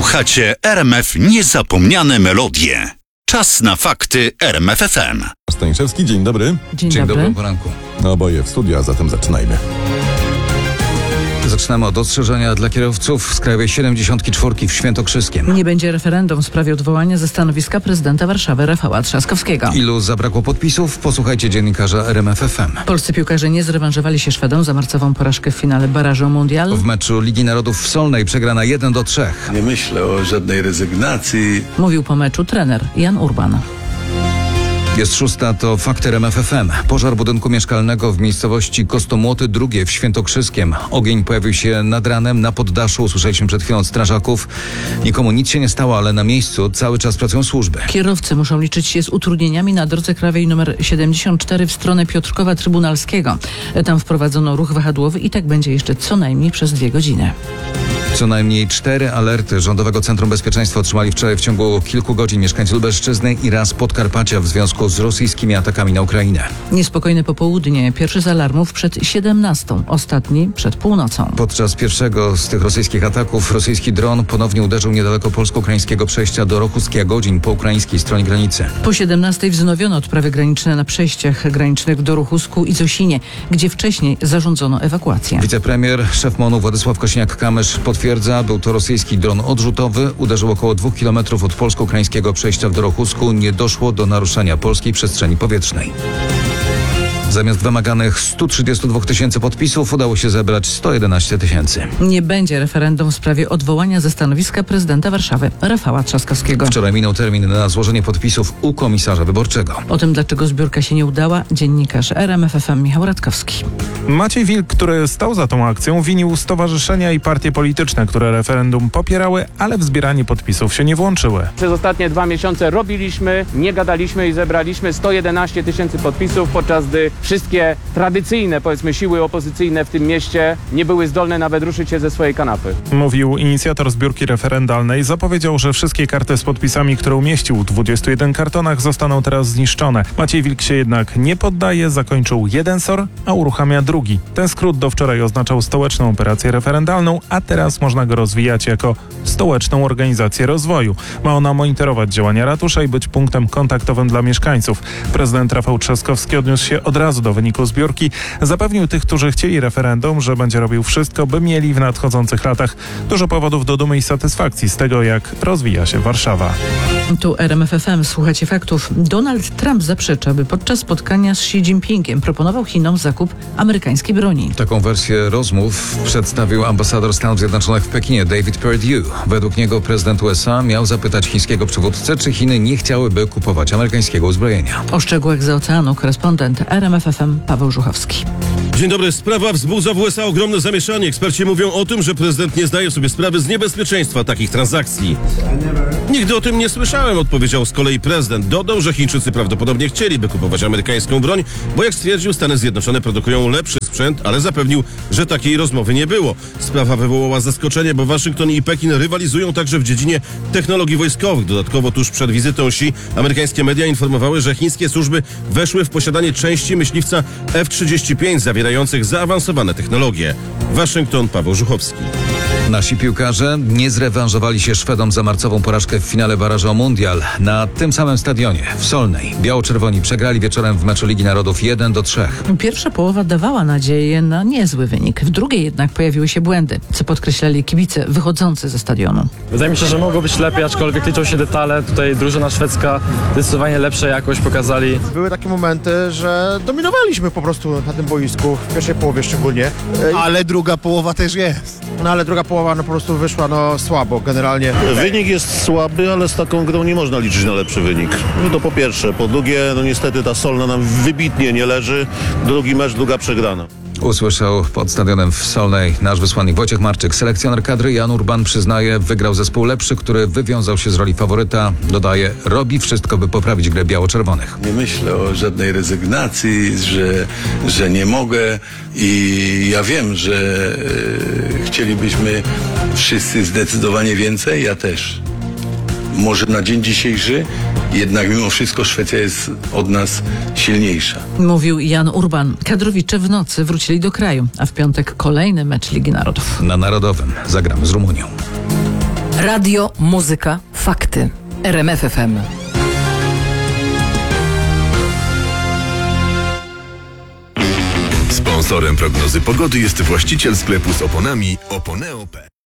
Słuchacie RMF Niezapomniane Melodie. Czas na fakty RMF FM. Staniszewski, dzień dobry. Dzień dobry, poranku. Oboje w studiu, a zatem zaczynajmy. Zaczynamy od ostrzeżenia dla kierowców z Krajowej 74 w Świętokrzyskiem. Nie będzie referendum w sprawie odwołania ze stanowiska prezydenta Warszawy Rafała Trzaskowskiego. Ilu zabrakło podpisów? Posłuchajcie dziennikarza RMF FM. Polscy piłkarze nie zrewanżowali się Szwedom za marcową porażkę w finale barażu Mundial. W meczu Ligi Narodów w Solnej przegrana 1-3. Nie myślę o żadnej rezygnacji. Mówił po meczu trener Jan Urban. Jest 6, to fakty RMF FM. Pożar budynku mieszkalnego w miejscowości Kostomłoty II w Świętokrzyskiem. Ogień pojawił się nad ranem na poddaszu. Usłyszeliśmy przed chwilą od strażaków. Nikomu nic się nie stało, ale na miejscu cały czas pracują służby. Kierowcy muszą liczyć się z utrudnieniami na drodze krajowej nr 74 w stronę Piotrkowa Trybunalskiego. Tam wprowadzono ruch wahadłowy i tak będzie jeszcze co najmniej przez 2 godziny. Co najmniej 4 alerty Rządowego Centrum Bezpieczeństwa otrzymali wczoraj w ciągu kilku godzin mieszkańcy Lubelszczyzny i raz Podkarpacia w związku z rosyjskimi atakami na Ukrainę. Niespokojne popołudnie. Pierwszy z alarmów przed 17, ostatni przed północą. Podczas pierwszego z tych rosyjskich ataków rosyjski dron ponownie uderzył niedaleko polsko-ukraińskiego przejścia do Rochuskia-Godzin po ukraińskiej stronie granicy. Po 17 wznowiono odprawy graniczne na przejściach granicznych do Rochusku i Zosinie, gdzie wcześniej zarządzono ewakuację. Wicepremier, szef MON-u Władysław Kosiniak-Kamysz potwierdza, był to rosyjski dron odrzutowy. Uderzył około 2 km od polsko-ukraińskiego przejścia w Dorochusku. Nie doszło do naruszenia polskiej przestrzeni powietrznej. Zamiast wymaganych 132 000 podpisów udało się zebrać 111 000. Nie będzie referendum w sprawie odwołania ze stanowiska prezydenta Warszawy Rafała Trzaskowskiego. Wczoraj minął termin na złożenie podpisów u komisarza wyborczego. O tym, dlaczego zbiórka się nie udała, dziennikarz RMF FM Michał Radkowski. Maciej Wilk, który stał za tą akcją, winił stowarzyszenia i partie polityczne, które referendum popierały, ale w zbieranie podpisów się nie włączyły. Przez ostatnie 2 miesiące robiliśmy, nie gadaliśmy i zebraliśmy 111 000 podpisów, podczas gdy wszystkie tradycyjne, powiedzmy, siły opozycyjne w tym mieście nie były zdolne nawet ruszyć się ze swojej kanapy. Mówił inicjator zbiórki referendalnej. Zapowiedział, że wszystkie karty z podpisami, które umieścił w 21 kartonach, zostaną teraz zniszczone. Maciej Wilk się jednak nie poddaje, zakończył jeden SOR, a uruchamia drugi. Ten skrót do wczoraj oznaczał stołeczną operację referendalną, a teraz można go rozwijać jako stołeczną organizację rozwoju. Ma ona monitorować działania ratusza i być punktem kontaktowym dla mieszkańców. Prezydent Rafał Trzaskowski odniósł się od razu do wyniku zbiórki. Zapewnił tych, którzy chcieli referendum, że będzie robił wszystko, by mieli w nadchodzących latach dużo powodów do dumy i satysfakcji z tego, jak rozwija się Warszawa. Tu RMF FM, słuchacie faktów. Donald Trump zaprzecza, by podczas spotkania z Xi Jinpingiem proponował Chinom zakup amerykańskiej broni. Taką wersję rozmów przedstawił ambasador Stanów Zjednoczonych w Pekinie David Perdue. Według niego prezydent USA miał zapytać chińskiego przywódcę, czy Chiny nie chciałyby kupować amerykańskiego uzbrojenia. O szczegółach z oceanu korespondent RMF FM Paweł Żuchowski. Dzień dobry. Sprawa wzbudza w USA ogromne zamieszanie. Eksperci mówią o tym, że prezydent nie zdaje sobie sprawy z niebezpieczeństwa takich transakcji. Nigdy o tym nie słyszałem, odpowiedział z kolei prezydent. Dodał, że Chińczycy prawdopodobnie chcieliby kupować amerykańską broń, bo jak stwierdził, Stany Zjednoczone produkują lepszy sprzęt, ale zapewnił, że takiej rozmowy nie było. Sprawa wywołała zaskoczenie, bo Waszyngton i Pekin rywalizują także w dziedzinie technologii wojskowych. Dodatkowo tuż przed wizytą Xi amerykańskie media informowały, że chińskie służby weszły w posiadanie części myśliwca F-35 zawierających zaawansowane technologie. Waszyngton, Paweł Żuchowski. Nasi piłkarze nie zrewanżowali się Szwedom za marcową porażkę w finale barażu Mundial. Na tym samym stadionie, w Solnej, biało-czerwoni przegrali wieczorem w meczu Ligi Narodów 1-3. Pierwsza połowa dawała nadzieję na niezły wynik. W drugiej jednak pojawiły się błędy, co podkreślali kibice wychodzący ze stadionu. Wydaje mi się, że mogło być lepiej, aczkolwiek liczą się detale. Tutaj drużyna szwedzka zdecydowanie lepsza jakość pokazali. Były takie momenty, że dominowaliśmy po prostu na tym boisku, w pierwszej połowie szczególnie. Ale druga połowa też jest. No ale druga połowa po prostu wyszła słabo generalnie. Wynik jest słaby, ale z taką grą nie można liczyć na lepszy wynik. No to po pierwsze. Po drugie, niestety ta Solna nam wybitnie nie leży. Drugi mecz, druga przegrana. Usłyszał pod stadionem w Solnej nasz wysłannik Wojciech Marczyk. Selekcjoner kadry Jan Urban przyznaje, wygrał zespół lepszy, który wywiązał się z roli faworyta. Dodaje, robi wszystko, by poprawić grę biało-czerwonych. Nie myślę o żadnej rezygnacji, że nie mogę i ja wiem, że chcielibyśmy wszyscy zdecydowanie więcej, ja też. Może na dzień dzisiejszy, jednak mimo wszystko Szwecja jest od nas silniejsza. Mówił Jan Urban. Kadrowicze w nocy wrócili do kraju, a w piątek kolejny mecz Ligi Narodów. Na Narodowym zagramy z Rumunią. Radio, muzyka, fakty. RMF FM. Sponsorem prognozy pogody jest właściciel sklepu z oponami Oponeo.pl.